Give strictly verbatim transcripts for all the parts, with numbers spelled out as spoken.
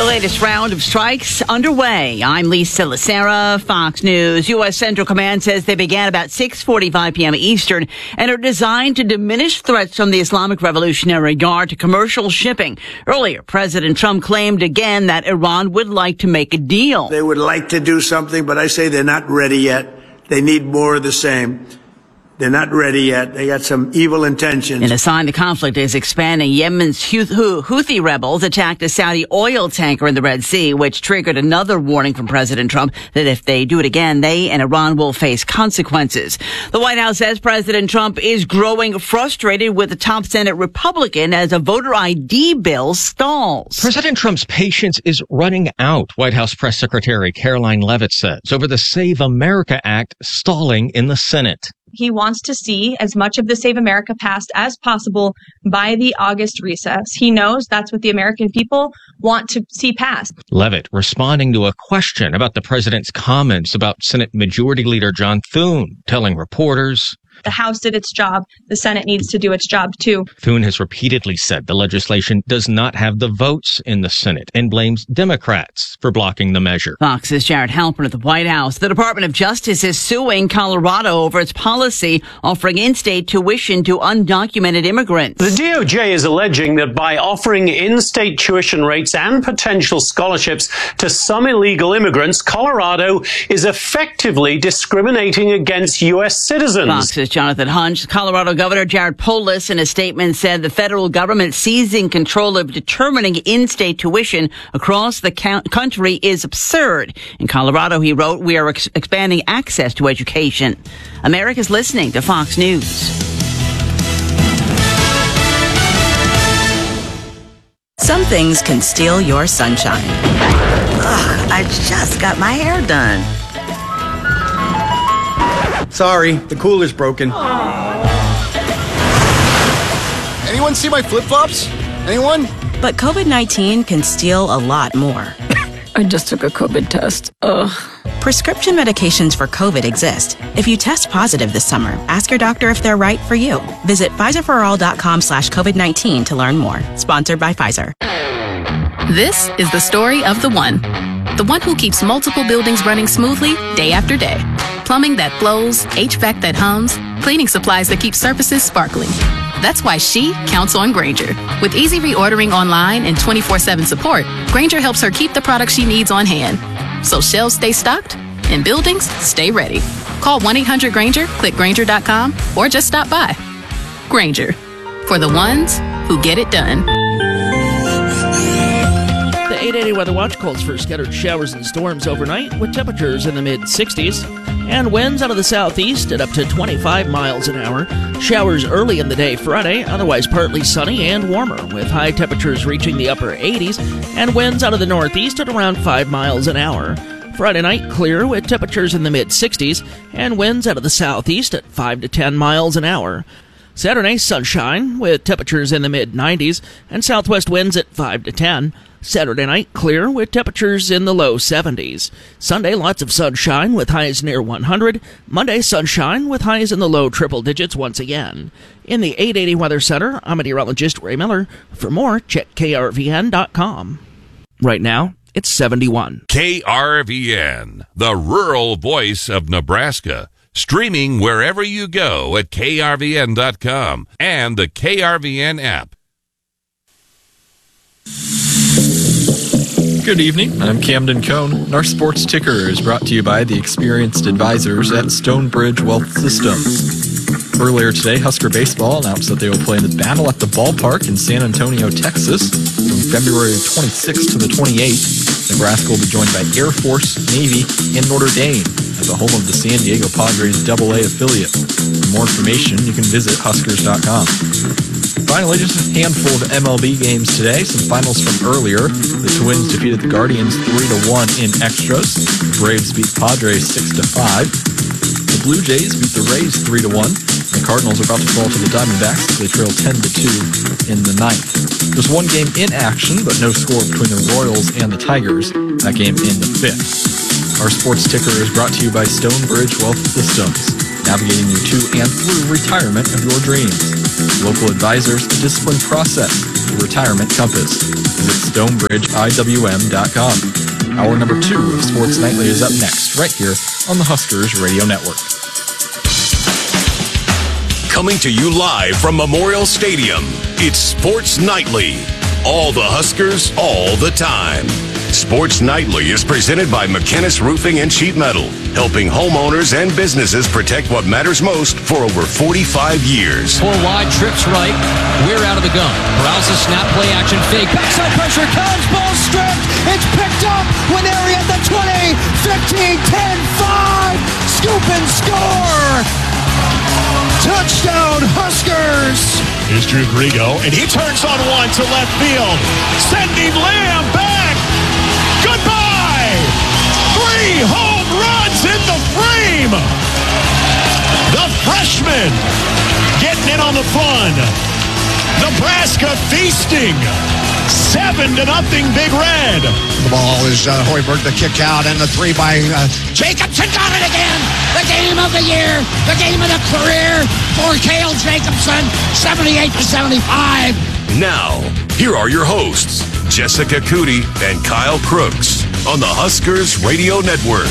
latest round of strikes underway. I'm Lisa Lacera, Fox News. U S. Central Command says they began about six forty-five p.m. Eastern and are designed to diminish threats from the Islamic Revolutionary Guard to commercial shipping. Earlier, President Trump claimed again that Iran would like to make a deal. They would like to do something, but I say they're not ready yet. They need more of the same. They're not ready yet. They got some evil intentions. In a sign the conflict is expanding, Yemen's Houthi rebels attacked a Saudi oil tanker in the Red Sea, which triggered another warning from President Trump that if they do it again, they and Iran will face consequences. The White House says President Trump is growing frustrated with the top Senate Republican as a voter I D bill stalls. President Trump's patience is running out, White House Press Secretary Caroline Leavitt says, over the Save America Act stalling in the Senate. He wants to see as much of the Save America passed as possible by the August recess. He knows that's what the American people want to see passed. Leavitt responding to a question about the president's comments about Senate Majority Leader John Thune, telling reporters, the House did its job. The Senate needs to do its job, too. Thune has repeatedly said the legislation does not have the votes in the Senate and blames Democrats for blocking the measure. Fox's Jared Halpern at the White House. The Department of Justice is suing Colorado over its policy offering in-state tuition to undocumented immigrants. The D O J is alleging that by offering in-state tuition rates and potential scholarships to some illegal immigrants, Colorado is effectively discriminating against U S citizens. Fox's Jonathan Hunch. Colorado Governor Jared Polis in a statement said the federal government seizing control of determining in-state tuition across the country is absurd. In Colorado, he wrote, we are ex- expanding access to education. America's listening to Fox News. Some things can steal your sunshine. Ugh, I just got my hair done. Sorry, the cooler's broken. Anyone see my flip-flops? Anyone? But COVID nineteen can steal a lot more. I just took a COVID test. Ugh. Prescription medications for COVID exist. If you test positive this summer, ask your doctor if they're right for you. Visit Pfizerforall.com slash COVID-19 to learn more. Sponsored by Pfizer. This is the story of the one. The one who keeps multiple buildings running smoothly day after day. Plumbing that flows, H V A C that hums, cleaning supplies that keep surfaces sparkling. That's why she counts on Grainger. With easy reordering online and twenty-four seven support, Grainger helps her keep the products she needs on hand. So shelves stay stocked and buildings stay ready. Call one eight hundred Grainger, click Grainger dot com, or just stop by. Grainger, for the ones who get it done. The eight eighty Weather Watch calls for scattered showers and storms overnight with temperatures in the mid-sixties and winds out of the southeast at up to twenty-five miles an hour. Showers early in the day Friday, otherwise partly sunny and warmer with high temperatures reaching the upper eighties and winds out of the northeast at around five miles an hour. Friday night clear with temperatures in the mid-sixties and winds out of the southeast at five to ten miles an hour. Saturday, sunshine with temperatures in the mid-nineties and southwest winds at five to ten. Saturday night, clear with temperatures in the low seventies. Sunday, lots of sunshine with highs near one hundred. Monday, sunshine with highs in the low triple digits once again. In the eight eighty Weather Center, I'm meteorologist Ray Miller. For more, check K R V N dot com. Right now, it's seventy-one. K R V N, the rural voice of Nebraska. Streaming wherever you go at K R V N dot com and the K R V N app. Good evening, I'm Camden Cohn, and our sports ticker is brought to you by the experienced advisors at Stonebridge Wealth Systems. Earlier today, Husker Baseball announced that they will play in the Battle at the Ballpark in San Antonio, Texas, from February twenty-sixth to the twenty-eighth. Nebraska will be joined by Air Force, Navy, and Notre Dame as the home of the San Diego Padres double A affiliate. For more information, you can visit Huskers dot com. Finally, just a handful of M L B games today. Some finals from earlier. The Twins defeated the Guardians three to one in extras. The Braves beat Padres six to five. The Blue Jays beat the Rays three to one. The Cardinals are about to fall to the Diamondbacks as they trail ten to two in the ninth. There's one game in action, but no score between the Royals and the Tigers. That game in the fifth. Our sports ticker is brought to you by Stonebridge Wealth Systems, navigating you to and through retirement of your dreams. Local advisors, a disciplined process. the retirement compass. Visit stonebridge I W M dot com. Hour number two of Sports Nightly is up next, right here on the Huskers Radio Network. Coming to you live from Memorial Stadium, it's Sports Nightly. All the Huskers, all the time. Sports Nightly is presented by McKinnis Roofing and Sheet Metal, helping homeowners and businesses protect what matters most for over forty-five years. Four wide, trips right, Weir out of the gun. Rouses snap, play action, fake. Backside pressure comes, ball stripped. It's picked up. Winery at the twenty, fifteen, ten, five. Scoop and score. Touchdown, Huskers! Here's Drew Grigo, and he turns on one to left field, sending Lamb back. Goodbye! Three home runs in the frame! The freshman getting in on the fun. Nebraska feasting. Seven to nothing, Big Red. The ball is uh, Hoiberg, the kick out, and the three by uh, Jacobson. Got it again. The game of the year, the game of the career for Cale Jacobson, seventy-eight to seventy-five. Now, here are your hosts, Jessica Cootie and Kyle Crooks on the Huskers Radio Network.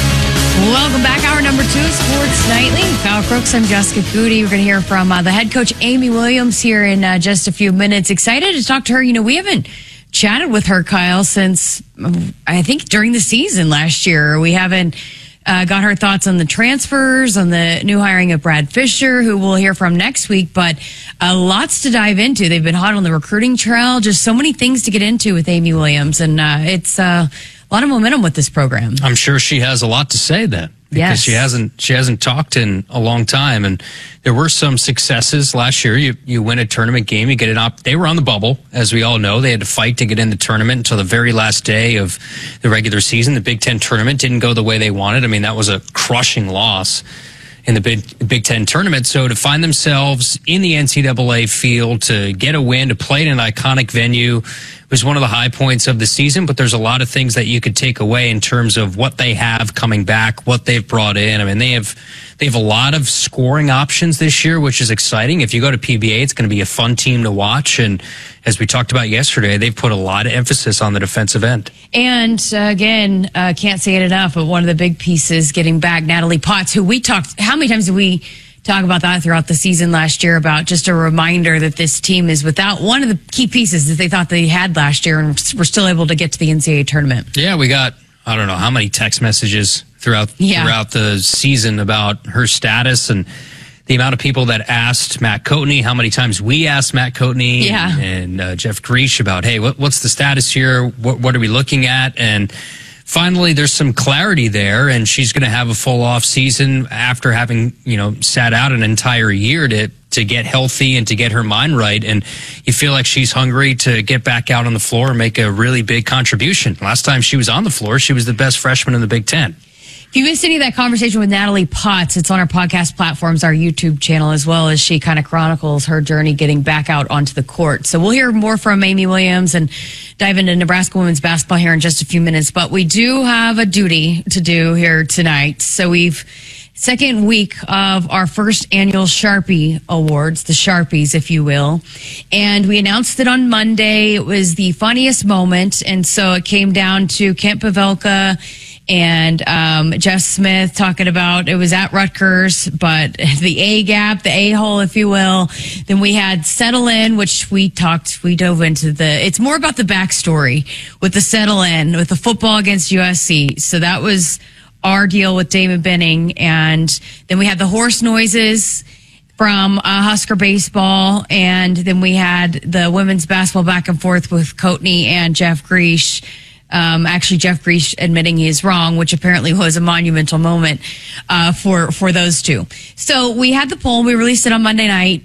Welcome back. Hour number two, Sports Nightly. Kyle Crooks, I'm Jessica Cootie. We're going to hear from uh, the head coach, Amy Williams, here in uh, just a few minutes. Excited to talk to her. You know, we haven't chatted with her, Kyle, since um, I think during the season last year. We haven't uh, got her thoughts on the transfers, on the new hiring of Brad Fisher, who we'll hear from next week, but uh, lots to dive into. They've been hot on the recruiting trail. Just so many things to get into with Amy Williams, and uh, it's uh, a lot of momentum with this program. I'm sure she has a lot to say then. Because yes. she hasn't she hasn't talked in a long time, and there were some successes last year. You you win a tournament game, you get it up. They were on the bubble, as we all know. They had to fight to get in the tournament until the very last day of the regular season. The Big Ten tournament didn't go the way they wanted. I mean, that was a crushing loss in the Big, Big Ten tournament. So to find themselves in the N C double A field, to get a win, to play in an iconic venue, was one of the high points of the season. But there's a lot of things that you could take away in terms of what they have coming back, what they've brought in. I mean, they have they have a lot of scoring options this year, which is exciting. If you go to P B A, it's going to be a fun team to watch. And as we talked about yesterday, they've put a lot of emphasis on the defensive end. And uh, again, uh, can't say it enough, but one of the big pieces getting back Natalie Potts, who we talked, how many times did we talk about that throughout the season last year, about just a reminder that this team is without one of the key pieces that they thought they had last year, and we're still able to get to the N C double A tournament. Yeah, we got, I don't know how many text messages throughout yeah. throughout the season about her status, and the amount of people that asked Matt Coatney, how many times we asked Matt Coatney yeah. and, and uh, Jeff Greesh about, hey, what, what's the status here? What, what are we looking at? And finally, there's some clarity there, and she's going to have a full off season after having, you know, sat out an entire year to to get healthy and to get her mind right. And you feel like she's hungry to get back out on the floor and make a really big contribution. Last time she was on the floor, she was the best freshman in the Big Ten. If you missed any of that conversation with Natalie Potts, it's on our podcast platforms, our YouTube channel, as well, as she kind of chronicles her journey getting back out onto the court. So we'll hear more from Amy Williams and dive into Nebraska women's basketball here in just a few minutes. But we do have a duty to do here tonight. So we've second week of our first annual Sharpie Awards, the Sharpies, if you will. And we announced it on Monday. It was the funniest moment. And so it came down to Kent Pavelka and um, Jeff Smith talking about, it was at Rutgers, but the A gap, the A hole, if you will. Then we had Settle In, which we talked, we dove into the, it's more about the backstory with the Settle In, with the football against U S C. So that was our deal with Damon Benning. And then we had the horse noises from uh, Husker baseball. And then we had the women's basketball back and forth with Coatney and Jeff Greesh. Um, actually, Jeff Greesh admitting he is wrong, which apparently was a monumental moment uh, for for those two. So we had the poll. We released it on Monday night.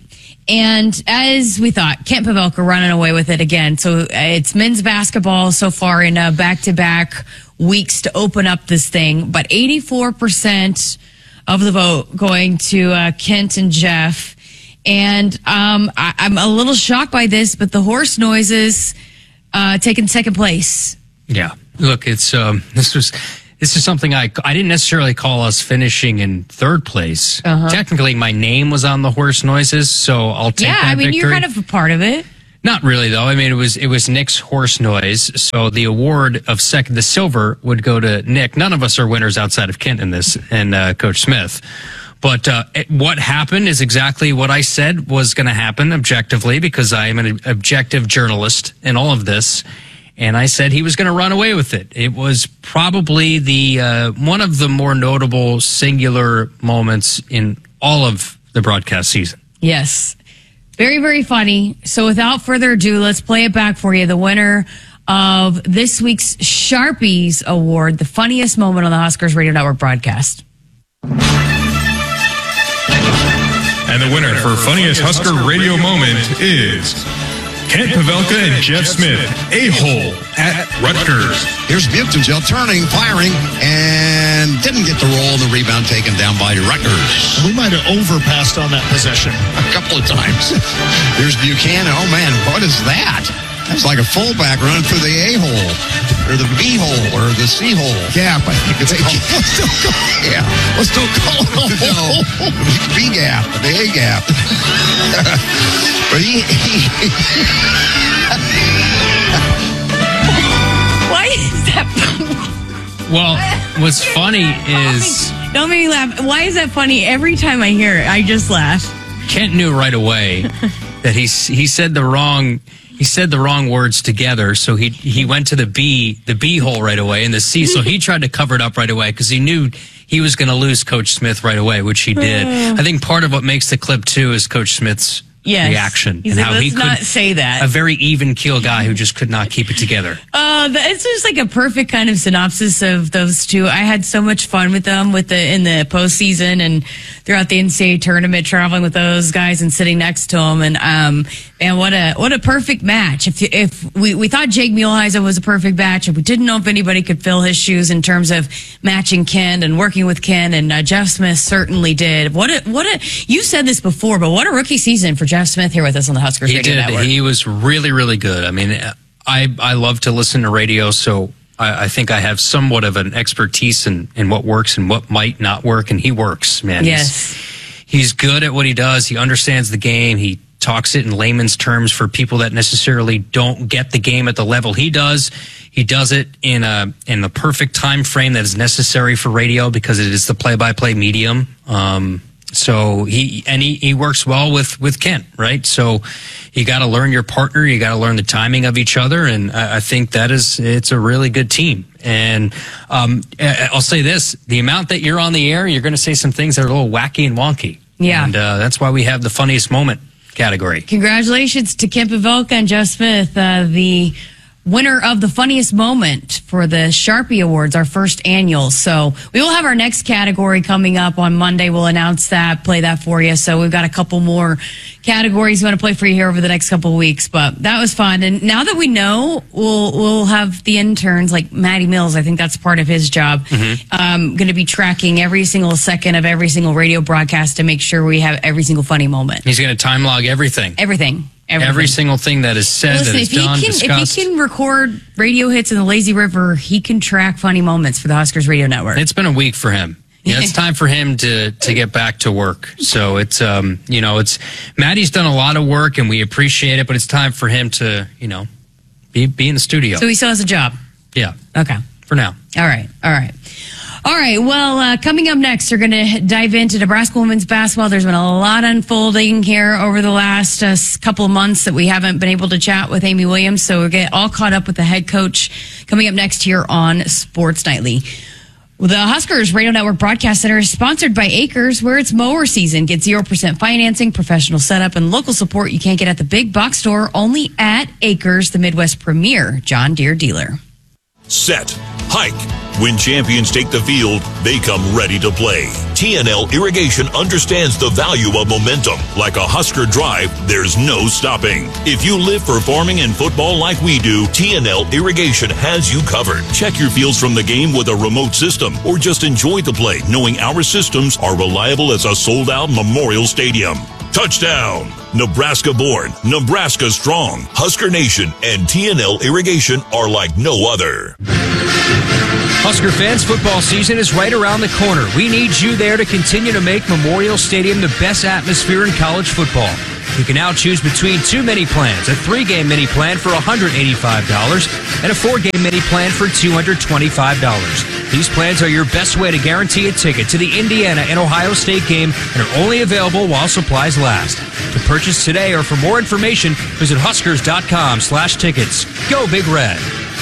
And as we thought, Kent Pavelka running away with it again. So it's men's basketball so far in uh, back-to-back weeks to open up this thing. But eighty-four percent of the vote going to uh, Kent and Jeff. And um, I, I'm a little shocked by this, but the horse noises uh, taking second place. Yeah, look, it's um, this was this is something I I didn't necessarily call us finishing in third place. Uh-huh. Technically, my name was on the horse noises, so I'll take yeah, that I mean, victory. you're kind of a part of it. Not really, though. I mean, it was it was Nick's horse noise. So the award of second, the silver, would go to Nick. None of us are winners outside of Kent in this, and uh, Coach Smith. But uh, it, what happened is exactly what I said was going to happen objectively, because I am an objective journalist in all of this. And I said he was going to run away with it. It was probably the uh, one of the more notable singular moments in all of the broadcast season. Yes. Very, very funny. So without further ado, let's play it back for you. The winner of this week's Sharpies Award, the funniest moment on the Huskers Radio Network broadcast. And the winner for funniest Husker radio moment is Kent Pavelka and Jeff Smith, a-hole at Rutgers. Here's Butenzel turning, firing, and didn't get the roll. The rebound taken down by Rutgers. We might have overpassed on that possession a couple of times. Here's Buchanan. Oh, man, what is that? That's like a fullback running through the A-hole, or the B-hole, or the C-hole. Gap, I think it's called. Let's still call it. Yeah, let's still call it a hole. B-gap, the A-gap. But he... he Why is that funny? Well, what's funny is... Don't make me laugh. Why is that funny? Every time I hear it, I just laugh. Kent knew right away that he he said the wrong... He said the wrong words together, so he he went to the B, the B hole right away, and the C. So he tried to cover it up right away because he knew he was going to lose Coach Smith right away, which he did. I think part of what makes the clip too is Coach Smith's yes. reaction He's and like, how let's he could not say that. A very even keel guy who just could not keep it together. Uh, it's just like a perfect kind of synopsis of those two. I had so much fun with them with the in the postseason and throughout the N C double A tournament, traveling with those guys and sitting next to them. And um, and what a what a perfect match. If if we, we thought Jake Muehlheise was a perfect match, and we didn't know if anybody could fill his shoes in terms of matching Ken and working with Ken, and uh, Jeff Smith certainly did. What a what a you said this before, but what a rookie season for Jeff Smith here with us on the Huskers he Radio did. Network. He was really really good. I mean, I I love to listen to radio, so I, I think I have somewhat of an expertise in, in what works and what might not work, and he works, man. Yes. He's, he's good at what he does. He understands the game. He talks it in layman's terms for people that necessarily don't get the game at the level he does. He does it in a in the perfect time frame that is necessary for radio because it is the play-by-play medium. Um, so he and he, he works well with with Kent, right? So you got to learn your partner. You got to learn the timing of each other, and I, I think that is it's a really good team. And um, I'll say this: the amount that you're on the air, you're going to say some things that are a little wacky and wonky. Yeah, and uh, that's why we have the funniest moment category. Congratulations to Kent Pavelka and Jeff Smith, uh, the winner of the funniest moment for the Sharpie Awards, our first annual. So we will have our next category coming up on Monday. We'll announce that, play that for you. So we've got a couple more categories we want to play for you here over the next couple of weeks. But that was fun. And now that we know, we'll we'll have the interns like Matty Mills. I think that's part of his job. Mm-hmm. Um, going to be tracking every single second of every single radio broadcast to make sure we have every single funny moment. He's going to time log everything. Everything. Everything. Every single thing that is said, Listen, that is if done, he can, discussed. If he can record radio hits in the Lazy River, he can track funny moments for the Huskers Radio Network. It's been a week for him. Yeah, it's time for him to to get back to work. So it's um you know it's Maddie's done a lot of work and we appreciate it, but it's time for him to you know be be in the studio. So he still has a job. Yeah. Okay. For now. All right. All right. All right. Well, uh, coming up next, we're going to dive into Nebraska women's basketball. There's been a lot unfolding here over the last uh, couple of months that we haven't been able to chat with Amy Williams. So we'll get all caught up with the head coach coming up next here on Sports Nightly. The Huskers Radio Network Broadcast Center is sponsored by Acres, where it's mower season. Get zero percent financing, professional setup, and local support you can't get at the big box store, only at Acres, the Midwest premier John Deere dealer. Set. Hike. When champions take the field, they come ready to play. T N L Irrigation understands the value of momentum. Like a Husker drive, there's no stopping. If you live for farming and football like we do, T N L Irrigation has you covered. Check your fields from the game with a remote system, or just enjoy the play, knowing our systems are reliable as a sold-out Memorial Stadium. Touchdown! Nebraska born, Nebraska strong. Husker Nation and T N L Irrigation are like no other. Husker fans, football season is right around the corner. We need you there to continue to make Memorial Stadium the best atmosphere in college football. You can now choose between two mini plans, a three-game mini plan for one hundred eighty-five dollars and a four-game mini plan for two hundred twenty-five dollars. These plans are your best way to guarantee a ticket to the Indiana and Ohio State game and are only available while supplies last. To purchase today or for more information, visit Huskers.com slash tickets. Go Big Red.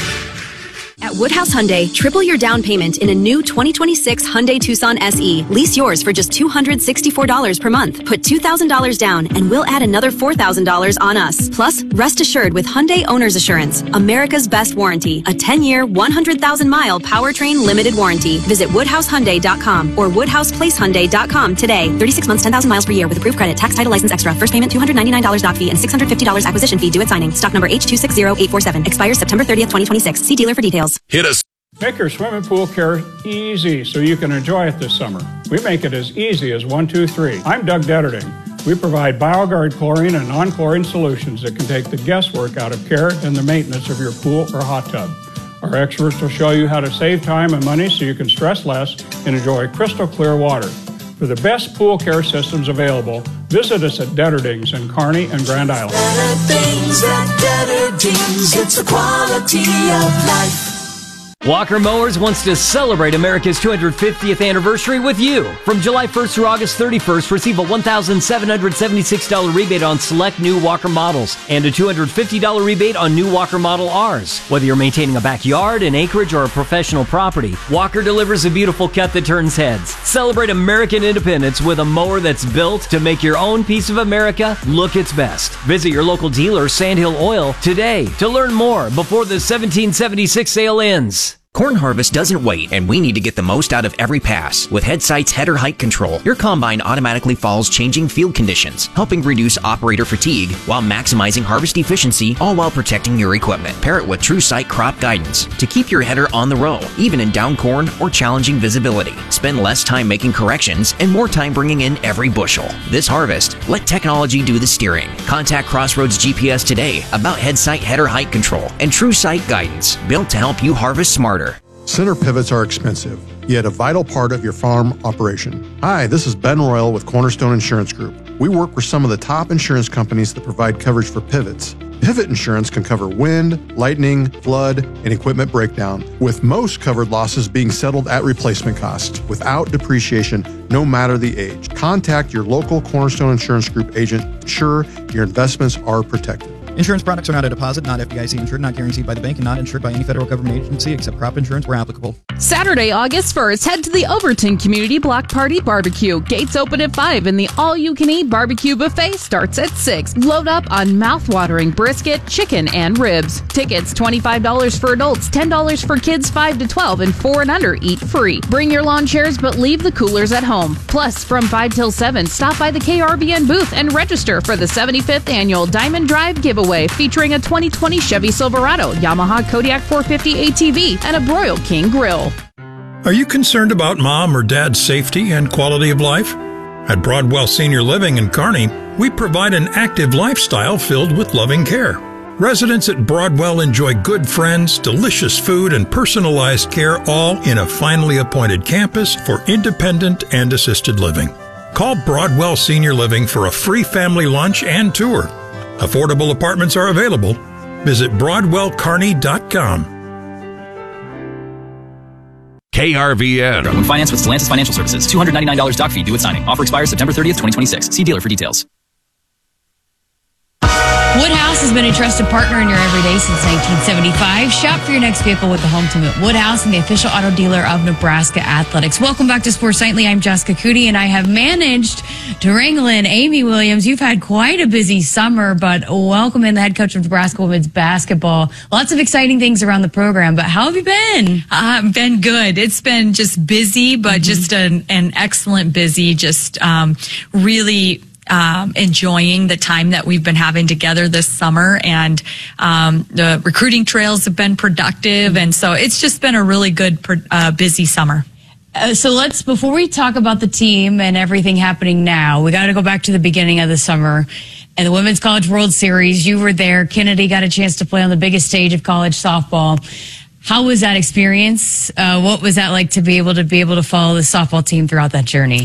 At Woodhouse Hyundai, triple your down payment in a new twenty twenty-six Hyundai Tucson S E. Lease yours for just two hundred sixty-four dollars per month. Put two thousand dollars down and we'll add another four thousand dollars on us. Plus, rest assured with Hyundai Owner's Assurance, America's best warranty. A ten-year, one hundred thousand mile powertrain limited warranty. Visit Woodhouse Hyundai dot com or Woodhouse Place Hyundai dot com today. thirty-six months, ten thousand miles per year with approved credit, tax, title, license extra. First payment two hundred ninety-nine dollars doc fee and six hundred fifty dollars acquisition fee due at signing. Stock number H two six zero eight four seven. Expires September thirtieth, twenty twenty-six. See dealer for details. Hit us. Make your swimming pool care easy so you can enjoy it this summer. We make it as easy as one, two, three. I'm Doug Detterding. We provide BioGuard chlorine and non-chlorine solutions that can take the guesswork out of care and the maintenance of your pool or hot tub. Our experts will show you how to save time and money so you can stress less and enjoy crystal clear water. For the best pool care systems available, visit us at Detterdings in Kearney and Grand Island. Better things at Detterdings. It's the quality of life. Walker Mowers wants to celebrate America's two hundred fiftieth anniversary with you. From July first through August thirty-first, receive a one thousand seven hundred seventy-six dollars rebate on select new Walker models and a two hundred fifty dollars rebate on new Walker Model R's. Whether you're maintaining a backyard, an acreage, or a professional property, Walker delivers a beautiful cut that turns heads. Celebrate American independence with a mower that's built to make your own piece of America look its best. Visit your local dealer, Sandhill Oil, today to learn more before the seventeen seventy-six sale ends. Corn harvest doesn't wait, and we need to get the most out of every pass. With Headsight's header height control, your combine automatically follows changing field conditions, helping reduce operator fatigue while maximizing harvest efficiency, all while protecting your equipment. Pair it with TrueSight crop guidance to keep your header on the row, even in down corn or challenging visibility. Spend less time making corrections and more time bringing in every bushel. This harvest, let technology do the steering. Contact Crossroads G P S today about Headsight header height control and TrueSight guidance, built to help you harvest smarter. Center pivots are expensive, yet a vital part of your farm operation. Hi, this is Ben Royal with Cornerstone Insurance Group. We work with some of the top insurance companies that provide coverage for pivots. Pivot insurance can cover wind, lightning, flood, and equipment breakdown, with most covered losses being settled at replacement cost, without depreciation, no matter the age. Contact your local Cornerstone Insurance Group agent. Ensure your investments are protected. Insurance products are not a deposit, not F D I C insured, not guaranteed by the bank, and not insured by any federal government agency except crop insurance where applicable. Saturday, August first, head to the Overton Community Block Party Barbecue. Gates open at five and the all-you-can-eat barbecue buffet starts at six. Load up on mouth-watering brisket, chicken, and ribs. Tickets twenty-five dollars for adults, ten dollars for kids five to twelve, and four and under eat free. Bring your lawn chairs, but leave the coolers at home. Plus, from five till seven, stop by the K R V N booth and register for the seventy-fifth Annual Diamond Drive Giveaway, featuring a twenty twenty Chevy Silverado, Yamaha Kodiak four fifty A T V, and a Broil King grill. Are you concerned about mom or dad's safety and quality of life? At Broadwell Senior Living in Kearney, we provide an active lifestyle filled with loving care. Residents at Broadwell enjoy good friends, delicious food, and personalized care, all in a finely appointed campus for independent and assisted living. Call Broadwell Senior Living for a free family lunch and tour. Affordable apartments are available. Visit broadwell kearney dot com. K R V N. When financed with Stellantis Financial Services. two hundred ninety-nine dollars doc fee due at signing. Offer expires September thirtieth, twenty twenty-six. See dealer for details. Woodhouse has been a trusted partner in your everyday since nineteen seventy-five. Shop for your next vehicle with the home team at Woodhouse and the official auto dealer of Nebraska Athletics. Welcome back to Sports Nightly. I'm Jessica Cootie, and I have managed to wrangle in Amy Williams. You've had quite a busy summer, but welcome in the head coach of Nebraska women's basketball. Lots of exciting things around the program, but how have you been? I've uh, been good. It's been just busy, but mm-hmm. just an, an excellent busy, just um, really Um, enjoying the time that we've been having together this summer, and um, the recruiting trails have been productive, and so it's just been a really good, uh, busy summer. Uh, so let's, before we talk about the team and everything happening now, we got to go back to the beginning of the summer and the Women's College World Series. You were there. Kennedy got a chance to play on the biggest stage of college softball. How was that experience? Uh, what was that like to be able to be able to follow the softball team throughout that journey?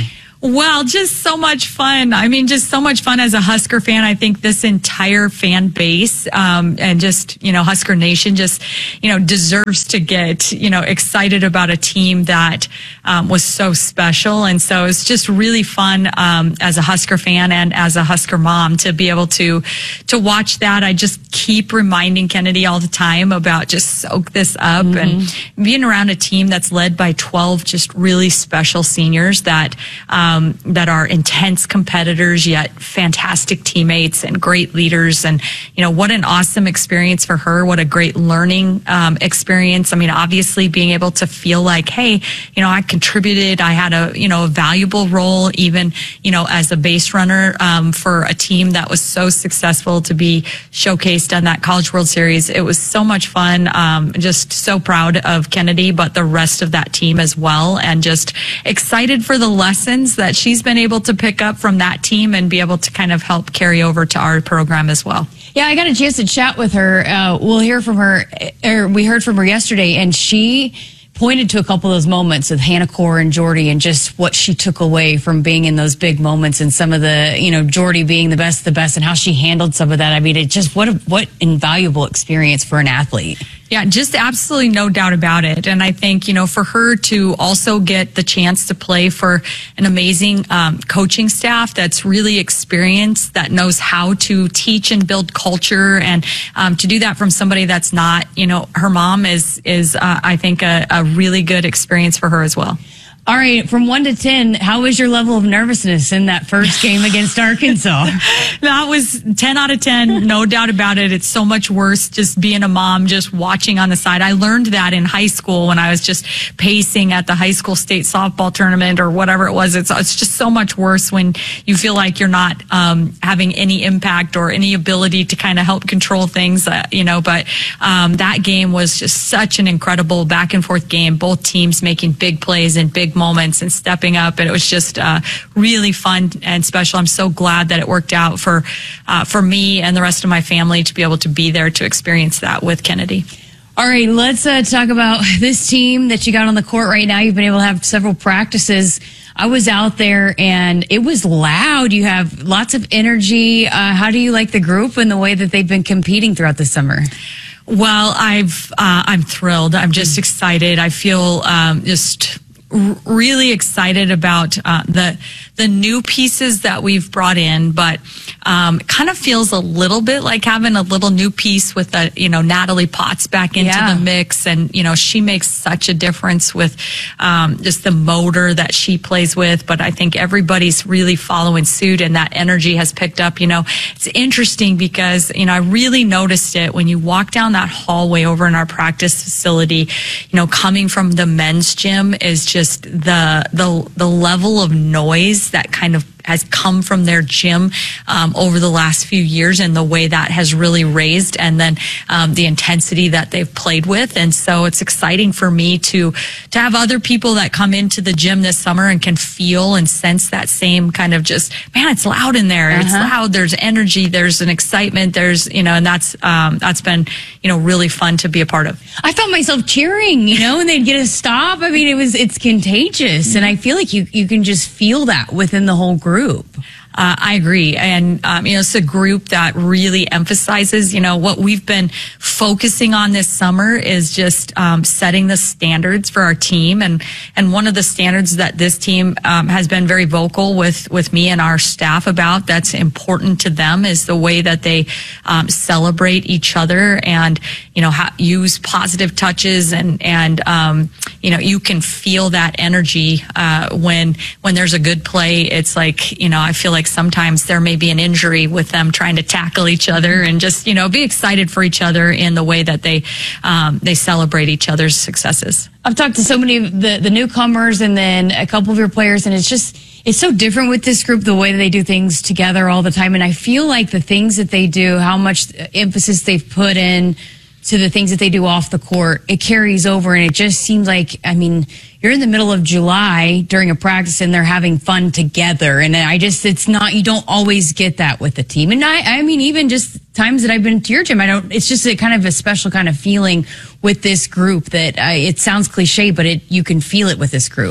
Well, just so much fun. I mean, just so much fun as a Husker fan. I think this entire fan base um, and just, you know, Husker Nation just, you know, deserves to get, you know, excited about a team that um, was so special. And so it's just really fun um, as a Husker fan and as a Husker mom to be able to to watch that. I just keep reminding Kennedy all the time about just soak this up mm-hmm. and being around a team that's led by twelve just really special seniors that um, Um, that are intense competitors, yet fantastic teammates and great leaders. And, you know, what an awesome experience for her. What a great learning um, experience. I mean, obviously being able to feel like, hey, you know, I contributed. I had a, you know, a valuable role, even, you know, as a base runner um, for a team that was so successful to be showcased on that College World Series. It was so much fun. Um, just so proud of Kennedy, but the rest of that team as well. And just excited for the lessons that that she's been able to pick up from that team and be able to kind of help carry over to our program as well. Yeah, I got a chance to chat with her. Uh, we'll hear from her, or we heard from her yesterday, and she pointed to a couple of those moments with Hannah Core and Jordy and just what she took away from being in those big moments and some of the, you know, Jordy being the best of the best and how she handled some of that. I mean, it just, what a, what invaluable experience for an athlete. Yeah, just absolutely no doubt about it. And I think, you know, for her to also get the chance to play for an amazing um, coaching staff that's really experienced, that knows how to teach and build culture, and um, to do that from somebody that's not, you know, her mom is, is uh, I think, a, a really good experience for her as well. All right, from one to ten, how was your level of nervousness in that first game against Arkansas? That was ten out of ten, no doubt about it. It's so much worse just being a mom, just watching on the side. I learned that in high school when I was just pacing at the high school state softball tournament or whatever it was. It's, it's just so much worse when you feel like you're not um, having any impact or any ability to kind of help control things, uh, you know. But um, that game was just such an incredible back and forth game. Both teams making big plays and big moments and stepping up, and it was just uh, really fun and special. I'm so glad that it worked out for uh, for me and the rest of my family to be able to be there to experience that with Kennedy. All right, let's uh, talk about this team that you got on the court right now. You've been able to have several practices. I was out there and it was loud. You have lots of energy. Uh, how do you like the group and the way that they've been competing throughout the summer? Well, I've uh, I'm thrilled. I'm just excited. I feel um, just really excited about uh, the the new pieces that we've brought in, but um, it kind of feels a little bit like having a little new piece with a, you know, Natalie Potts back into yeah. the mix, and you know, she makes such a difference with um, just the motor that she plays with. But I think everybody's really following suit, and that energy has picked up. You know, it's interesting because you know I really noticed it when you walk down that hallway over in our practice facility. You know, coming from the men's gym is just the the the level of noise that kind of has come from their gym um, over the last few years, and the way that has really raised, and then um, the intensity that they've played with. And so it's exciting for me to to have other people that come into the gym this summer and can feel and sense that same kind of just, man, it's loud in there. Uh-huh. It's loud. There's energy. There's an excitement. There's, you know, and that's um, that's been, you know, really fun to be a part of. I found myself cheering, you know, and they'd get a stop. I mean, it was it's contagious, mm-hmm. and I feel like you you can just feel that within the whole group. Group. Uh, I agree. And, um, you know, it's a group that really emphasizes, you know, what we've been focusing on this summer is just um, setting the standards for our team. And, and one of the standards that this team um, has been very vocal with, with me and our staff about that's important to them is the way that they um, celebrate each other and, you know, ha- use positive touches. And, and um, you know, you can feel that energy uh, when, when there's a good play. It's like, you know, I feel like sometimes there may be an injury with them trying to tackle each other, and just, you know, be excited for each other in the way that they um, they celebrate each other's successes. I've talked to so many of the, the newcomers and then a couple of your players, and it's just, it's so different with this group, the way that they do things together all the time. And I feel like the things that they do, how much emphasis they've put in to the things that they do off the court, it carries over. And it just seems like, I mean, you're in the middle of July during a practice and they're having fun together. And I just, it's not, you don't always get that with the team. And I, I mean, even just times that I've been to your gym, I don't, it's just a kind of a special kind of feeling with this group that uh, it sounds cliche, but it, you can feel it with this group.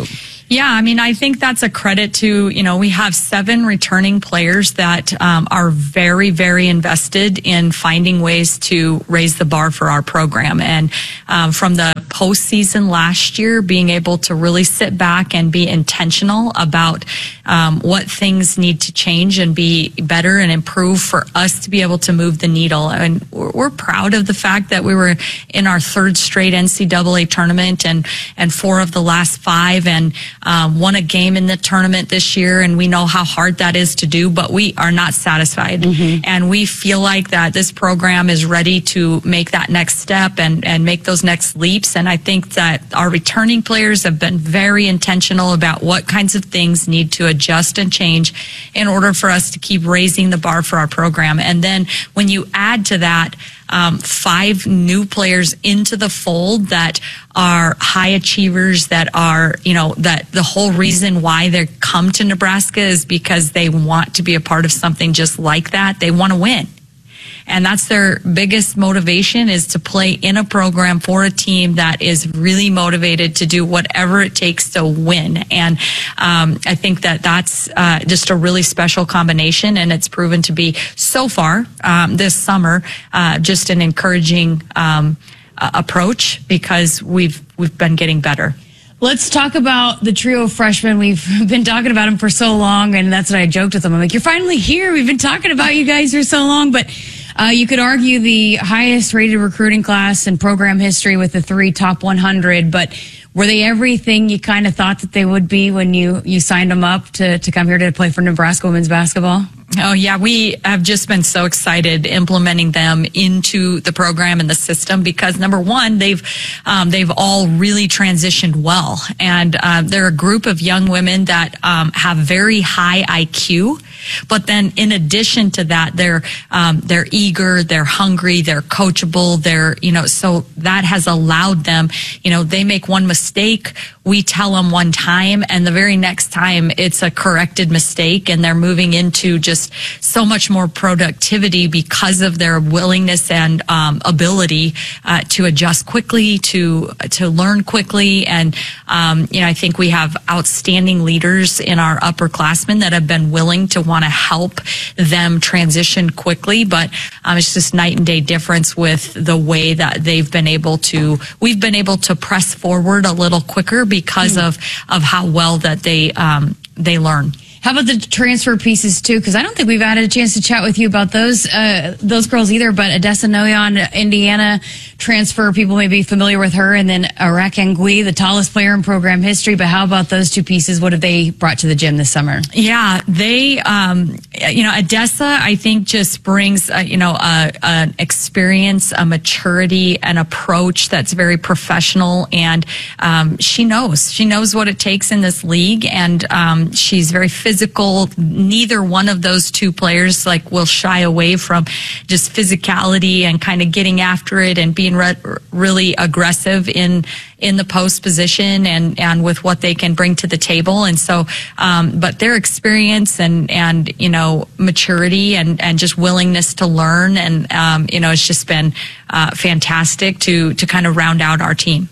Yeah, I mean, I think that's a credit to, you know, we have seven returning players that um, are very, very invested in finding ways to raise the bar for our program. And um, from the postseason last year, being able to really sit back and be intentional about um, what things need to change and be better and improve for us to be able to move the needle. And we're, we're proud of the fact that we were in our third straight N C double A tournament and, and four of the last five, and um, won a game in the tournament this year. And we know how hard that is to do, but we are not satisfied. Mm-hmm. And we feel like that this program is ready to make that next step and, and make those next leaps. And I think that our returning players have been very intentional about what kinds of things need to adjust and change in order for us to keep raising the bar for our program. And then when you add to that um, five new players into the fold that are high achievers, that are, you know, that the whole reason why they come to Nebraska is because they want to be a part of something just like that. They want to win. And that's their biggest motivation, is to play in a program for a team that is really motivated to do whatever it takes to win. And um, I think that that's uh, just a really special combination, and it's proven to be so far um, this summer uh, just an encouraging um, uh, approach, because we've we've been getting better. Let's talk about the trio of freshmen. We've been talking about them for so long, and that's what I joked with them. I'm like, you're finally here. We've been talking about you guys for so long, but uh, you could argue the highest rated recruiting class in program history with the three top one hundred, but were they everything you kind of thought that they would be when you, you signed them up to, to come here to play for Nebraska women's basketball? Oh, yeah. We have just been so excited implementing them into the program and the system, because number one, they've, um, they've all really transitioned well. And, uh, they're a group of young women that, um, have very high I Q. But then in addition to that, they're, um, they're eager, they're hungry, they're coachable, they're, you know, so that has allowed them, you know, they make one mistake, we tell them one time, and the very next time it's a corrected mistake, and they're moving into just so much more productivity because of their willingness and um, ability uh, to adjust quickly, to to learn quickly. And um, you know, I think we have outstanding leaders in our upperclassmen that have been willing to want to help them transition quickly. But um, it's just night and day difference with the way that they've been able to. We've been able to press forward a little quicker because mm. of of how well that they um, they learn. How about the transfer pieces too? Because I don't think we've had a chance to chat with you about those uh, those girls either. But Odessa Noyan, Indiana transfer, people may be familiar with her, and then Arak Ngui, the tallest player in program history. But how about those two pieces? What have they brought to the gym this summer? Yeah, they, um, you know, Odessa, I think just brings, uh, you know, a, an experience, a maturity, an approach that's very professional, and um, she knows she knows what it takes in this league, and um, she's very physical. Physical. Neither one of those two players like will shy away from just physicality and kind of getting after it and being re- really aggressive in in the post position and and with what they can bring to the table. And so, um, but their experience and and you know maturity and and just willingness to learn and um, you know it's just been uh, fantastic to to kind of round out our team.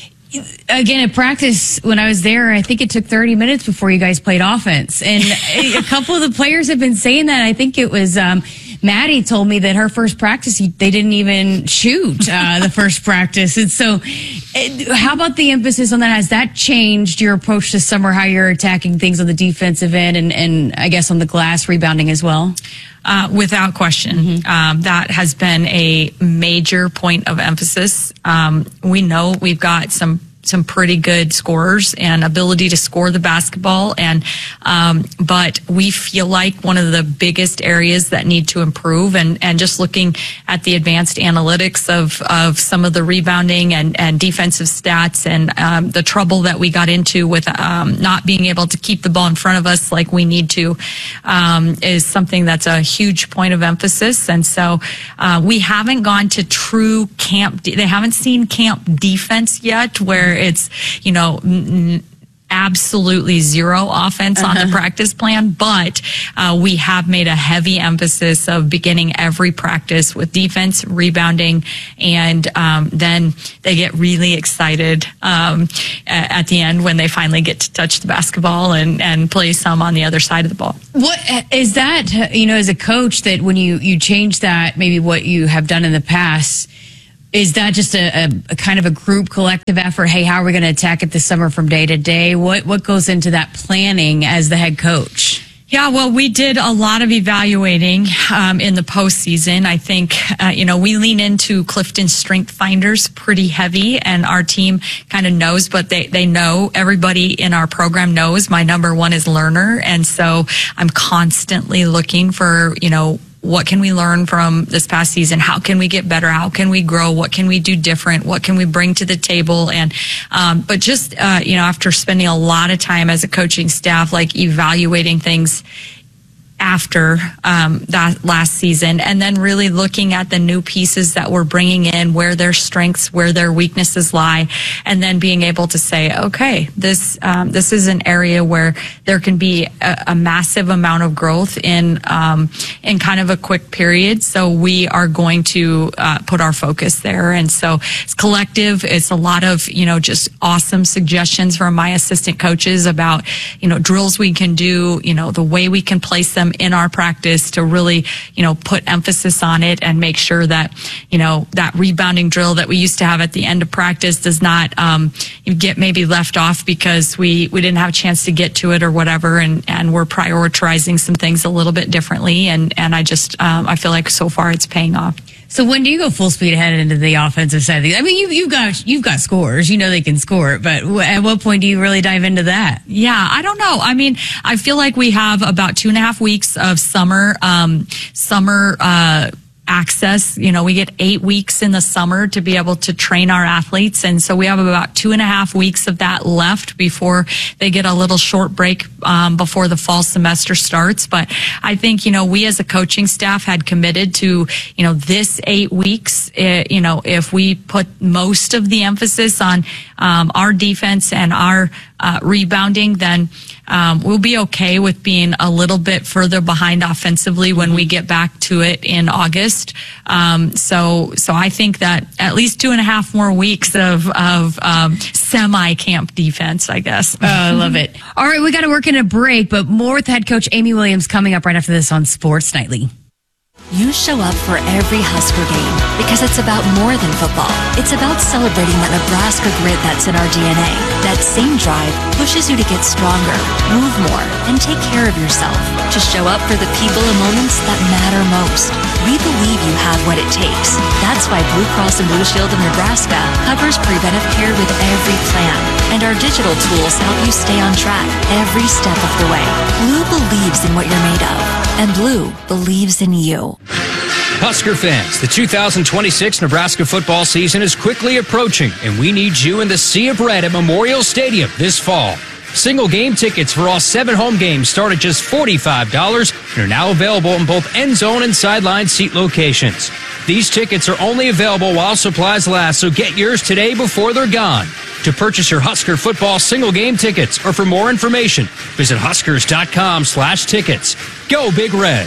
Again, at practice, when I was there, I think it took thirty minutes before you guys played offense. And a couple of the players have been saying that. I think it was um, Maddie told me that her first practice, they didn't even shoot uh, the first practice. And so how about the emphasis on that? Has that changed your approach this summer, how you're attacking things on the defensive end and, and I guess on the glass rebounding as well? Uh, without question. Mm-hmm. Um, that has been a major point of emphasis. Um, we know we've got some some pretty good scorers and ability to score the basketball, and um, but we feel like one of the biggest areas that need to improve, and, and just looking at the advanced analytics of, of some of the rebounding and, and defensive stats and um, the trouble that we got into with um, not being able to keep the ball in front of us like we need to um, is something that's a huge point of emphasis. And so uh, we haven't gone to true camp. De- they haven't seen camp defense yet, where it's, you know, n- absolutely zero offense uh-huh. on the practice plan, but uh, we have made a heavy emphasis of beginning every practice with defense, rebounding, and um, then they get really excited um, at the end when they finally get to touch the basketball and, and play some on the other side of the ball. What is that, you know, as a coach, that when you, you change that, maybe what you have done in the past, is that just a, a, a kind of a group collective effort? Hey, how are we going to attack it this summer from day to day? What what goes into that planning as the head coach? Yeah, well, we did a lot of evaluating um, in the postseason. I think, uh, you know, we lean into Clifton Strength Finders pretty heavy, and our team kind of knows, but they, they know, everybody in our program knows my number one is learner. And so I'm constantly looking for, you know, what can we learn from this past season? How can we get better? How can we grow? What can we do different? What can we bring to the table? And, um, but just, uh, you know, after spending a lot of time as a coaching staff, like evaluating things after um, that last season, and then really looking at the new pieces that we're bringing in, where their strengths, where their weaknesses lie, and then being able to say, okay, this um, this is an area where there can be a, a massive amount of growth in um, in kind of a quick period. So we are going to uh, put our focus there, and so it's collective. It's a lot of you know just awesome suggestions from my assistant coaches about you know drills we can do, you know the way we can place them in our practice to really, you know, put emphasis on it and make sure that, you know, that rebounding drill that we used to have at the end of practice does not um, get maybe left off because we, we didn't have a chance to get to it or whatever. And, and we're prioritizing some things a little bit differently. And, and I just, um, I feel like so far it's paying off. So when do you go full speed ahead into the offensive side of things? I mean, you, you've got you've got scores. You know they can score it, but w- at what point do you really dive into that? Yeah, I don't know. I mean, I feel like we have about two and a half weeks of summer um, summer uh, access. You know, we get eight weeks in the summer to be able to train our athletes, and so we have about two and a half weeks of that left before they get a little short break um, before the fall semester starts. But I think, you know, we as a coaching staff had committed to, you know, this eight weeks, uh, you know, if we put most of the emphasis on um, our defense and our uh, rebounding, then um, we'll be okay with being a little bit further behind offensively when we get back to it in August. Um, so, so I think that at least two and a half more weeks of, of um, semi-camp defense, I guess. Oh, I love it. All right, we got to work in a break, but more with head coach Amy Williams coming up right after this on Sports Nightly. You show up for every Husker game because it's about more than football. It's about celebrating that Nebraska grit that's in our D N A. That same drive pushes you to get stronger, move more, and take care of yourself. To show up for the people and moments that matter most. We believe you have what it takes. That's why Blue Cross and Blue Shield of Nebraska covers preventive care with every plan. And our digital tools help you stay on track every step of the way. Blue believes in what you're made of. And Blue believes in you. Husker fans, the two thousand twenty-six Nebraska football season is quickly approaching, and we need you in the Sea of Red at Memorial Stadium this fall. Single game tickets for all seven home games start at just forty-five dollars and are now available in both end zone and sideline seat locations. These tickets are only available while supplies last, so get yours today before they're gone. To purchase your Husker football single game tickets or for more information, visit huskers.com slash tickets. Go Big Red.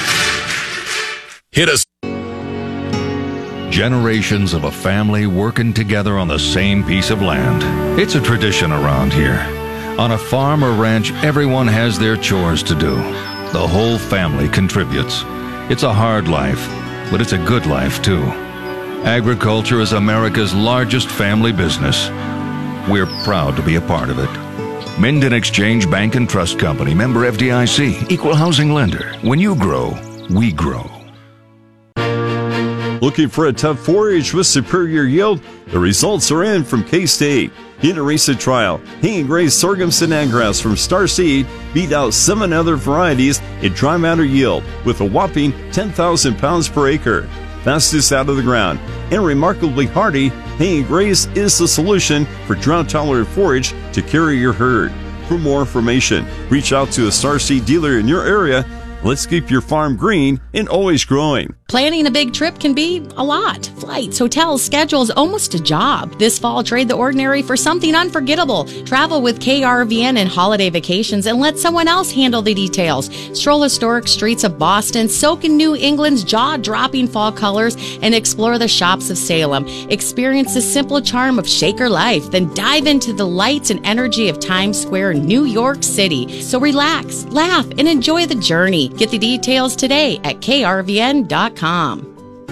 Hit us. Generations of a family working together on the same piece of land. It's a tradition around here. On a farm or ranch, everyone has their chores to do. The whole family contributes. It's a hard life, but it's a good life too. Agriculture is America's largest family business. We're proud to be a part of it. Minden Exchange Bank and Trust Company, member F D I C, equal housing lender. When you grow, we grow. Looking for a tough four-H with superior yield? The results are in from K-State. In a recent trial, Hayden Gray's sorghum Sinangras from Star Seed beat out seven other varieties in dry matter yield with a whopping ten thousand pounds per acre. Fastest out of the ground and remarkably hardy, Hayden Gray's is the solution for drought-tolerant forage to carry your herd. For more information, reach out to a Star Seed dealer in your area. Let's keep your farm green and always growing. Planning a big trip can be a lot. Flights, hotels, schedules, almost a job. This fall, trade the ordinary for something unforgettable. Travel with K R V N and Holiday Vacations and let someone else handle the details. Stroll historic streets of Boston, soak in New England's jaw-dropping fall colors, and explore the shops of Salem. Experience the simple charm of Shaker life, then dive into the lights and energy of Times Square, New York City. So relax, laugh, and enjoy the journey. Get the details today at K R V N dot com.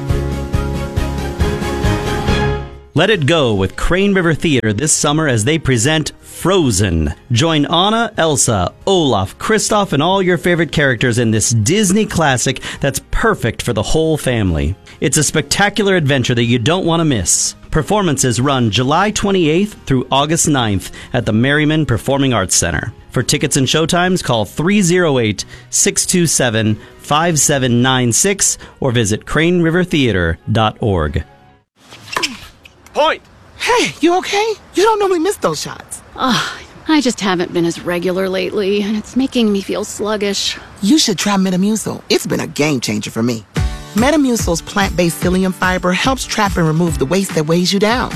Let it go with Crane River Theater this summer as they present Frozen. Join Anna, Elsa, Olaf, Kristoff, and all your favorite characters in this Disney classic that's perfect for the whole family. It's a spectacular adventure that you don't want to miss. Performances run July twenty-eighth through August ninth at the Merriman Performing Arts Center. For tickets and showtimes, call three oh eight, six two seven, five seven nine six or visit crane river theater dot org. Point! Hey, you okay? You don't normally miss those shots. Ugh, I just haven't been as regular lately, and it's making me feel sluggish. You should try Metamucil. It's been a game changer for me. Metamucil's plant-based psyllium fiber helps trap and remove the waste that weighs you down.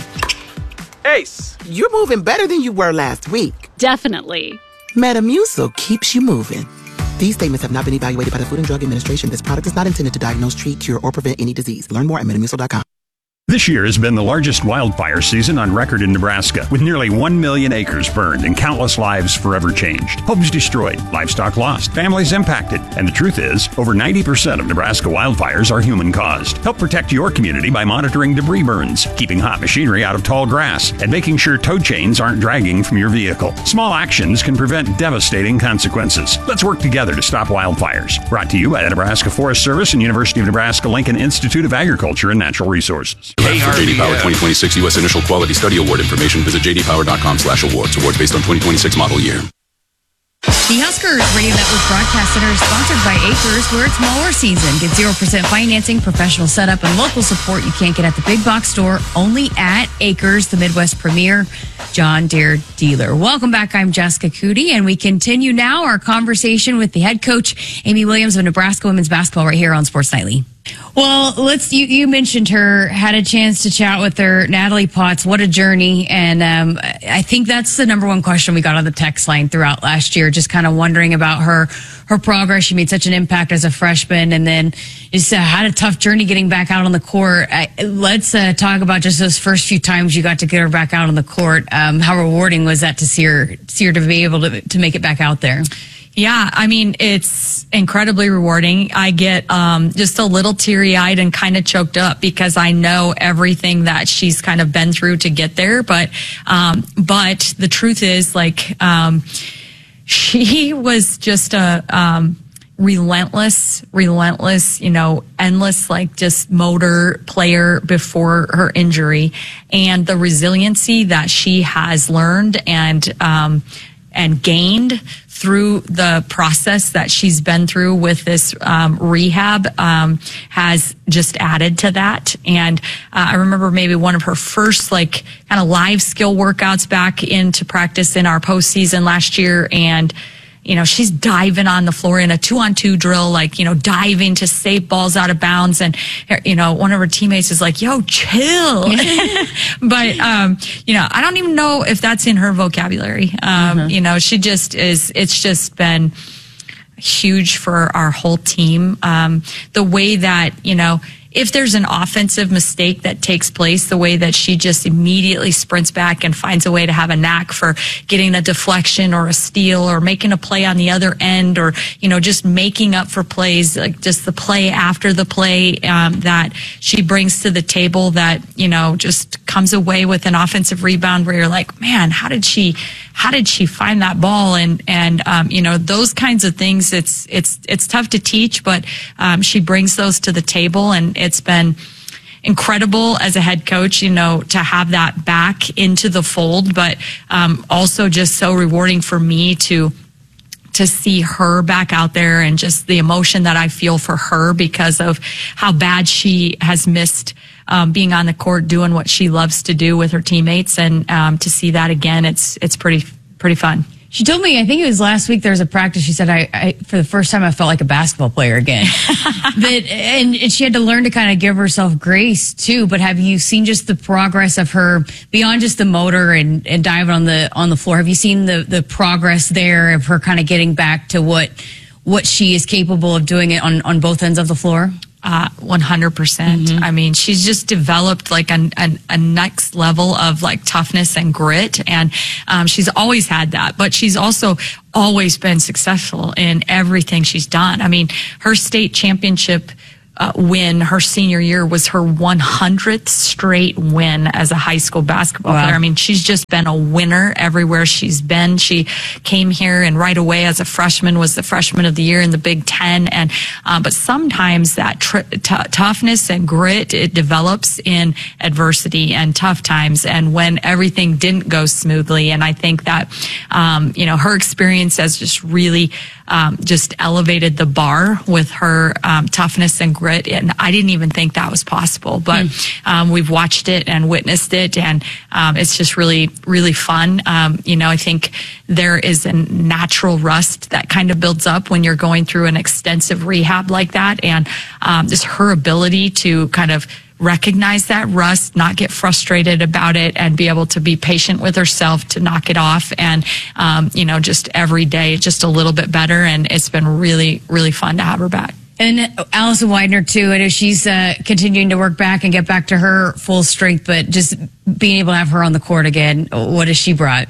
Ace, you're moving better than you were last week. Definitely. Metamucil keeps you moving. These statements have not been evaluated by the Food and Drug Administration. This product is not intended to diagnose, treat, cure, or prevent any disease. Learn more at metamucil dot com. This year has been the largest wildfire season on record in Nebraska, with nearly one million acres burned and countless lives forever changed. Homes destroyed, livestock lost, families impacted. And the truth is, over ninety percent of Nebraska wildfires are human-caused. Help protect your community by monitoring debris burns, keeping hot machinery out of tall grass, and making sure tow chains aren't dragging from your vehicle. Small actions can prevent devastating consequences. Let's work together to stop wildfires. Brought to you by the Nebraska Forest Service and University of Nebraska-Lincoln Institute of Agriculture and Natural Resources. For J D Power twenty twenty-six U S Initial Quality Study Award information, visit j d power dot com slash awards. Awards based on twenty twenty-six model year. The Huskers Radio Network Broadcast Center is sponsored by Acres, where it's mower season. Get zero percent financing, professional setup, and local support you can't get at the big box store, only at Acres, the Midwest premier John Deere dealer. Welcome back. I'm Jessica Cootie, and we continue now our conversation with the head coach, Amy Williams of Nebraska women's basketball, right here on Sports Nightly. Well, let's. You, you mentioned her, had a chance to chat with her, Natalie Potts. What a journey! And um, I think that's the number one question we got on the text line throughout last year. Just kind of wondering about her, her progress. She made such an impact as a freshman, and then just uh, had a tough journey getting back out on the court. I, let's uh, talk about just those first few times you got to get her back out on the court. Um, how rewarding was that to see her, see her to be able to to make it back out there? Yeah, I mean, it's incredibly rewarding. I get um, just a little teary-eyed and kind of choked up because I know everything that she's kind of been through to get there. But um, but the truth is, like, um, she was just a um, relentless, relentless, you know, endless, like, just motor player before her injury. And the resiliency that she has learned and um, and gained through the process that she's been through with this um, rehab um, has just added to that. And uh, I remember maybe one of her first like kind of live skill workouts back into practice in our postseason last year. And you know, she's diving on the floor in a two-on-two drill, like, you know, diving to save balls out of bounds. And, you know, one of her teammates is like, yo, chill. But, um, you know, I don't even know if that's in her vocabulary. Um, mm-hmm. You know, she just is, it's just been huge for our whole team. Um, the way that, you know, if there's an offensive mistake that takes place, the way that she just immediately sprints back and finds a way to have a knack for getting a deflection or a steal or making a play on the other end or, you know, just making up for plays, like just the play after the play um, that she brings to the table that, you know, just comes away with an offensive rebound where you're like, man, how did she, how did she find that ball? And, and, um, you know, those kinds of things, it's, it's, it's tough to teach, but um, she brings those to the table, and it's been incredible as a head coach, you know, to have that back into the fold, but um, also just so rewarding for me to to see her back out there and just the emotion that I feel for her because of how bad she has missed um, being on the court, doing what she loves to do with her teammates, and um, to see that again, it's it's pretty pretty fun. She told me, I think it was last week, there was a practice. She said, I, I for the first time, I felt like a basketball player again. that, and, and she had to learn to kind of give herself grace too. But have you seen just the progress of her beyond just the motor and, and diving on the on the floor? Have you seen the, the progress there of her kind of getting back to what what she is capable of doing it on, on both ends of the floor? Uh, one hundred percent. Mm-hmm. I mean, she's just developed like a, a, a next level of like toughness and grit. And um, she's always had that, but she's also always been successful in everything she's done. I mean, her state championship Uh, win her senior year was her one hundredth straight win as a high school basketball Wow. player. I mean, she's just been a winner everywhere she's been. She came here and right away as a freshman was the freshman of the year in the Big Ten. And um, but sometimes that tr- t- toughness and grit, it develops in adversity and tough times and when everything didn't go smoothly. And I think that um, you know, her experience has just really um, just elevated the bar with her um, toughness and grit. And I didn't even think that was possible, but um, we've watched it and witnessed it, and um, it's just really, really fun. Um, you know, I think there is a natural rust that kind of builds up when you're going through an extensive rehab like that, and um, just her ability to kind of recognize that rust, not get frustrated about it, and be able to be patient with herself to knock it off. And, um, you know, just every day, just a little bit better. And it's been really, really fun to have her back. And Allison Widener, too. I know she's uh, continuing to work back and get back to her full strength, but just being able to have her on the court again, what has she brought?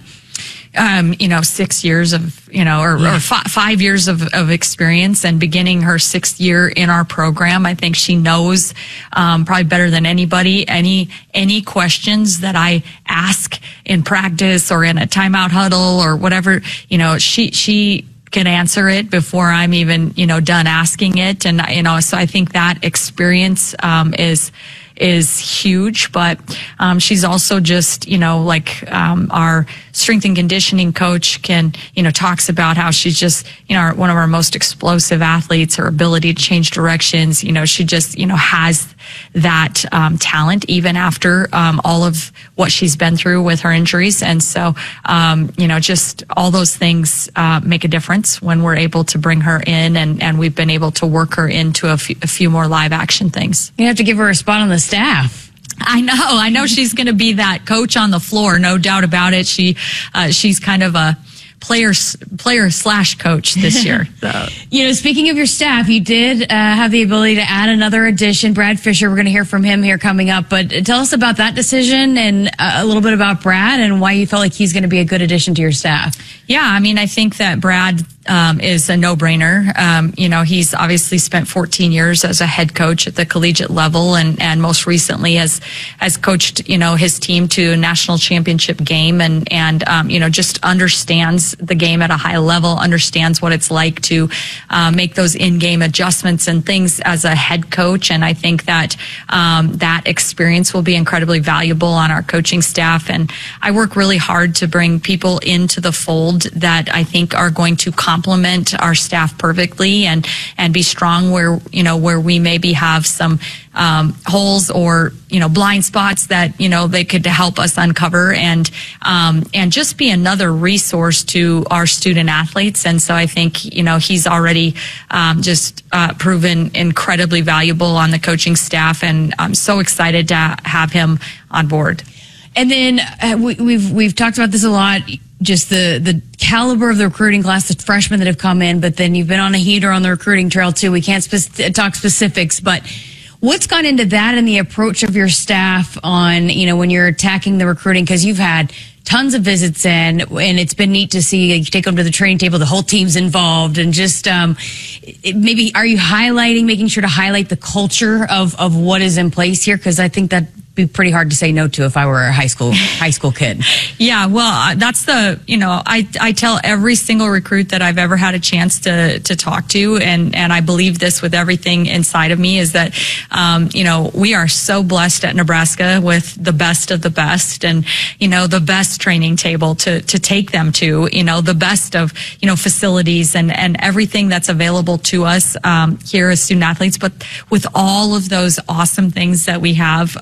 Um, you know, six years of, you know, or, yeah. or f- five years of, of experience, and beginning her sixth year in our program. I think she knows, um, probably better than anybody, any, any questions that I ask in practice or in a timeout huddle or whatever, you know, she, she, can answer it before I'm even, you know, done asking it. And, you know, so I think that experience, um, is, is huge, but, um, she's also just, you know, like, um, our strength and conditioning coach can, you know, talks about how she's just, you know, one of our most explosive athletes, her ability to change directions. You know, she just, you know, has that, um, talent even after, um, all of what she's been through with her injuries. And so, um, you know, just all those things, uh, make a difference when we're able to bring her in, and, and we've been able to work her into a few, a few more live action things. You have to give her a spot on the staff. I know. I know she's going to be that coach on the floor, no doubt about it. She, uh, she's kind of a player, player slash coach this year. So. You know, speaking of your staff, you did uh, have the ability to add another addition, Brad Fisher. We're going to hear from him here coming up. But tell us about that decision and uh, a little bit about Brad and why you felt like he's going to be a good addition to your staff. Yeah, I mean, I think that Brad um, is a no-brainer. Um, you know, he's obviously spent fourteen years as a head coach at the collegiate level, and, and most recently has has coached, you know, his team to a national championship game, and and um, you know, just understands the game at a high level, understands what it's like to uh, make those in-game adjustments and things as a head coach. And I think that um, that experience will be incredibly valuable on our coaching staff. And I work really hard to bring people into the fold that I think are going to complement our staff perfectly, and and be strong where, you know, where we maybe have some um, holes or, you know, blind spots that, you know, they could help us uncover, and um, and just be another resource to our student athletes. And so I think, you know, he's already um, just uh, proven incredibly valuable on the coaching staff, and I'm so excited to have him on board. And then uh, we, we've we've talked about this a lot, just the the caliber of the recruiting class, the freshmen that have come in. But then you've been on a heater on the recruiting trail too. We can't spe- talk specifics, but what's gone into that and the approach of your staff on, you know, when you're attacking the recruiting? Because you've had tons of visits in, and it's been neat to see you take them to the training table, the whole team's involved, and just um, it, maybe are you highlighting, making sure to highlight the culture of of what is in place here? Because I think that be pretty hard to say no to if I were a high school high school kid. Yeah, well, that's the, you know, I I tell every single recruit that I've ever had a chance to to talk to, and and I believe this with everything inside of me, is that um, you know, we are so blessed at Nebraska with the best of the best, and you know, the best training table to to take them to, you know, the best of, you know, facilities and and everything that's available to us um, here as student athletes. But with all of those awesome things that we have, um,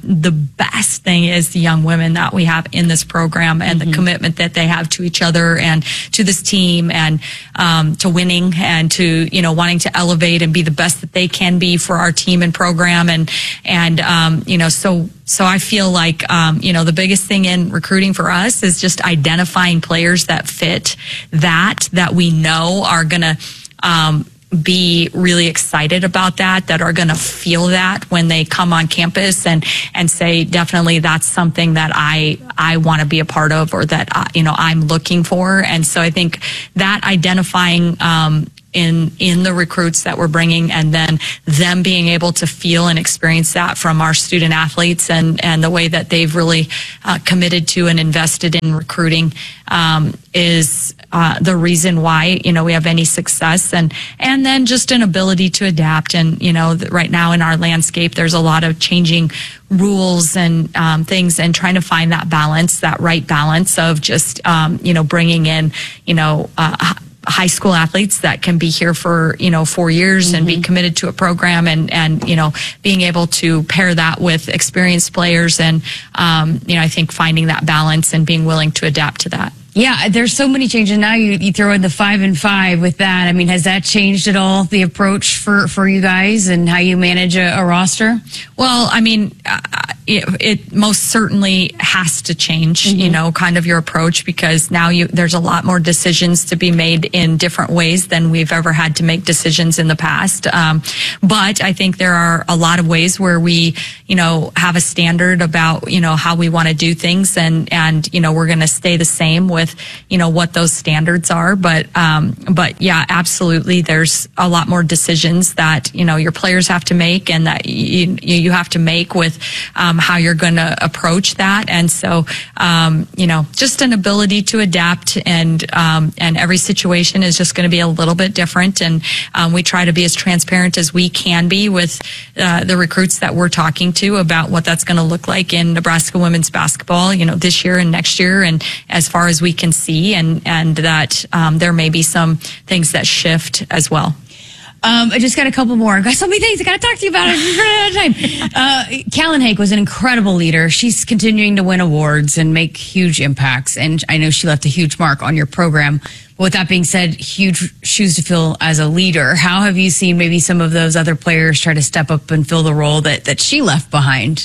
the best thing is the young women that we have in this program and mm-hmm. the commitment that they have to each other and to this team and um, to winning and to, you know, wanting to elevate and be the best that they can be for our team and program. And, and, um, you know, so, so I feel like, um, you know, the biggest thing in recruiting for us is just identifying players that fit that, that we know are going to, um, be really excited about that, that are going to feel that when they come on campus and, and say, definitely that's something that I, I want to be a part of or that, I, you know, I'm looking for. And so I think that identifying, um, in, in the recruits that we're bringing and then them being able to feel and experience that from our student athletes and, and the way that they've really uh, committed to and invested in recruiting, um, is, uh, the reason why, you know, we have any success and, and then just an ability to adapt. And, you know, right now in our landscape, there's a lot of changing rules and, um, things and trying to find that balance, that right balance of just, um, you know, bringing in, you know, uh, high school athletes that can be here for, you know, four years mm-hmm. and be committed to a program and, and, you know, being able to pair that with experienced players and, um, you know, I think finding that balance and being willing to adapt to that. Yeah, there's so many changes now. You, you throw in the five and five with that. I mean, has that changed at all, the approach for, for you guys and how you manage a, a roster? Well, I mean, uh, it, it most certainly has to change, mm-hmm. you know, kind of your approach because now you, there's a lot more decisions to be made in different ways than we've ever had to make decisions in the past. Um, but I think there are a lot of ways where we, you know, have a standard about, you know, how we want to do things and, and, you know, we're going to stay the same with, you know, what those standards are. But, um, but yeah, absolutely. There's a lot more decisions that, you know, your players have to make and that you, you have to make with, um, how you're going to approach that. And so, um, you know, just an ability to adapt and, um, and every situation is just going to be a little bit different. And, um, we try to be as transparent as we can be with, uh, the recruits that we're talking to about what that's going to look like in Nebraska women's basketball, you know, this year and next year. And as far as we can see and, and that, um, there may be some things that shift as well. Um, I just got a couple more. I've got so many things I got to talk to you about. I'm running out of time. Uh, Callan Hake was an incredible leader. She's continuing to win awards and make huge impacts. And I know she left a huge mark on your program. But with that being said, huge shoes to fill as a leader. How have you seen maybe some of those other players try to step up and fill the role that, that she left behind?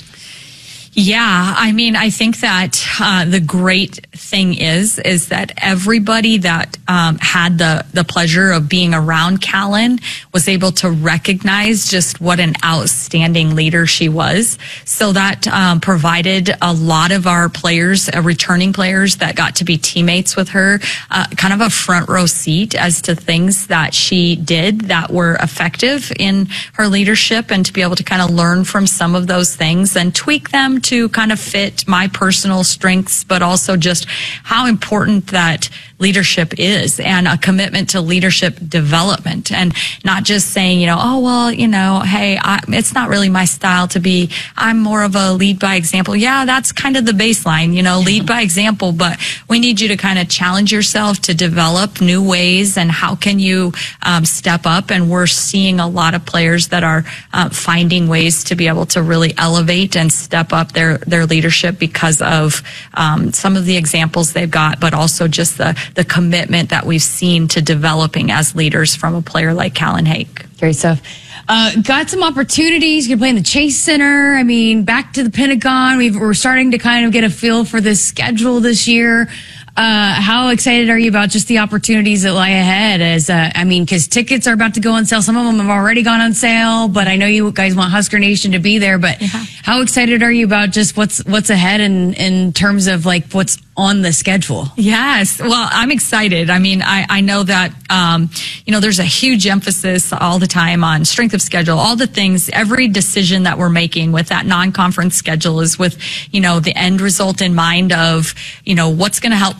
Yeah, I mean, I think that uh, the great thing is is that everybody that um, had the the pleasure of being around Callan was able to recognize just what an outstanding leader she was. So that um, provided a lot of our players, uh, returning players that got to be teammates with her, uh, kind of a front row seat as to things that she did that were effective in her leadership, and to be able to kind of learn from some of those things and tweak them to kind of fit my personal strengths, but also just how important that leadership is and a commitment to leadership development, and not just saying, you know, oh, well, you know, hey, I, it's not really my style to be, I'm more of a lead by example. Yeah, that's kind of the baseline, you know, lead by example, but we need you to kind of challenge yourself to develop new ways and how can you um, step up. And we're seeing a lot of players that are uh, finding ways to be able to really elevate and step up their, their leadership because of um, some of the examples they've got, but also just the the commitment that we've seen to developing as leaders from a player like Callan Hake. Great stuff. Uh, got some opportunities. You can play in the Chase Center. I mean, back to the Pentagon. We've, we're starting to kind of get a feel for the schedule this year. Uh, how excited are you about just the opportunities that lie ahead? As uh, I mean, because tickets are about to go on sale. Some of them have already gone on sale, but I know you guys want Husker Nation to be there. But yeah. How excited are you about just what's what's ahead in in terms of like what's on the schedule? Yes. Well, I'm excited. I mean, I, I know that, um, you know, there's a huge emphasis all the time on strength of schedule, all the things, every decision that we're making with that non-conference schedule is with, you know, the end result in mind of, you know, what's going to help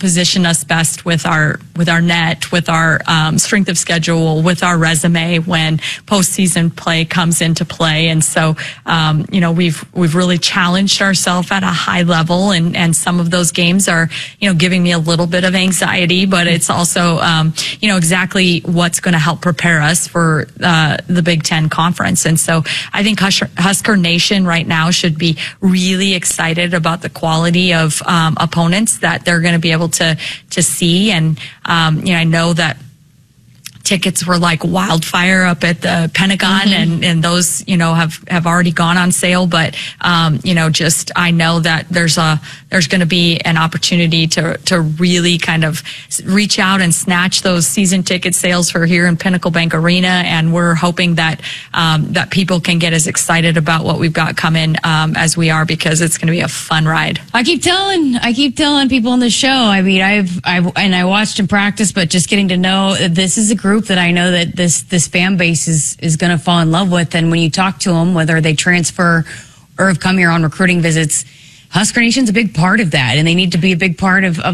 position us best with our with our net, with our um, strength of schedule, with our resume when postseason play comes into play. And so, um, you know, we've we've really challenged ourselves at a high level, and and some of those games are, you know, giving me a little bit of anxiety, but it's also, um, you know, exactly what's going to help prepare us for uh, the Big Ten Conference. And so, I think Husker, Husker Nation right now should be really excited about the quality of um, opponents that they're going to be able to to see. And um, you know, I know that tickets were like wildfire up at the Pentagon, mm-hmm. and, and those, you know, have, have already gone on sale. But, um, you know, just, I know that there's a, there's going to be an opportunity to, to really kind of reach out and snatch those season ticket sales for here in Pinnacle Bank Arena. And we're hoping that, um, that people can get as excited about what we've got coming, um, as we are, because it's going to be a fun ride. I keep telling, I keep telling people on the show, I mean, I've, I've, and I watched him practice, but just getting to know this is a group that I know that this this fan base is is going to fall in love with. And when you talk to them, whether they transfer or have come here on recruiting visits, Husker Nation's a big part of that, and they need to be a big part of, of